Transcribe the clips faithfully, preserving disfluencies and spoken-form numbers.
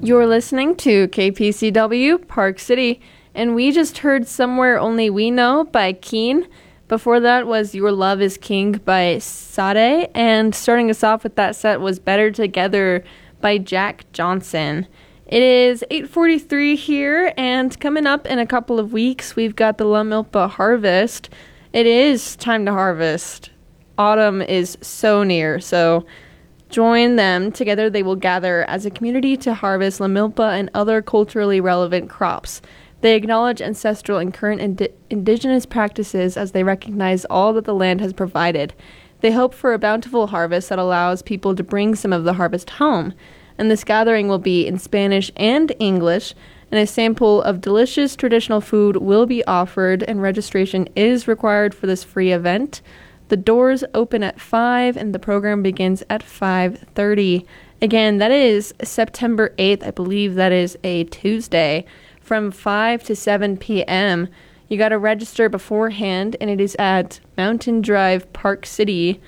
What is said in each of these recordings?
You're listening to K P C W Park City, and we just heard Somewhere Only We Know by Keen. Before that was Your Love is King by Sade, and starting us off with that set was Better Together by Jack Johnson. It is eight forty-three here, and coming up in a couple of weeks, we've got the La Milpa Harvest. It is time to harvest. Autumn is so near, so join them. Together they will gather as a community to harvest La Milpa and other culturally relevant crops. They acknowledge ancestral and current indi- indigenous practices as they recognize all that the land has provided. They hope for a bountiful harvest that allows people to bring some of the harvest home. And this gathering will be in Spanish and English, and a sample of delicious traditional food will be offered, and registration is required for this free event. The doors open at five, and the program begins at five thirty. Again, that is September eighth. I believe that is a Tuesday, from five to seven p.m. You got to register beforehand, and it is at Mountain Drive, Park City,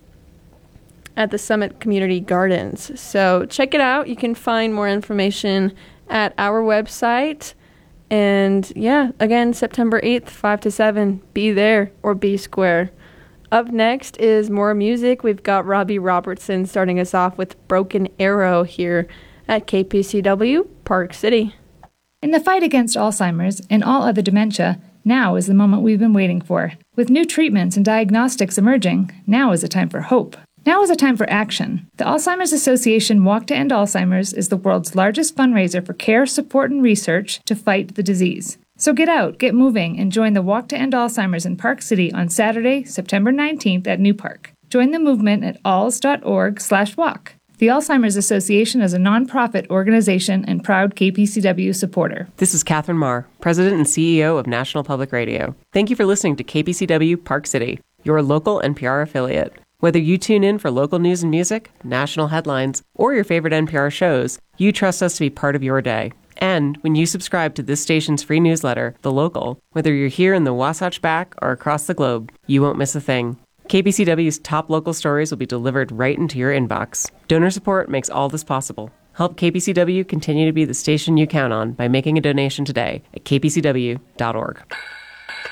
at the Summit Community Gardens. So check it out. You can find more information at our website. And yeah, again, September eighth, five to seven. Be there or be square. Up next is more music. We've got Robbie Robertson starting us off with Broken Arrow here at K P C W Park City. In the fight against Alzheimer's and all other dementia, now is the moment we've been waiting for. With new treatments and diagnostics emerging, now is a time for hope. Now is a time for action. The Alzheimer's Association Walk to End Alzheimer's is the world's largest fundraiser for care, support, and research to fight the disease. So get out, get moving, and join the Walk to End Alzheimer's in Park City on Saturday, September nineteenth at New Park. Join the movement at alz.org slash walk. The Alzheimer's Association is a nonprofit organization and proud K P C W supporter. This is Catherine Marr, President and C E O of National Public Radio. Thank you for listening to K P C W Park City, your local N P R affiliate. Whether you tune in for local news and music, national headlines, or your favorite N P R shows, you trust us to be part of your day. And when you subscribe to this station's free newsletter, The Local, whether you're here in the Wasatch Back or across the globe, you won't miss a thing. K P C W's top local stories will be delivered right into your inbox. Donor support makes all this possible. Help K P C W continue to be the station you count on by making a donation today at k p c w dot org.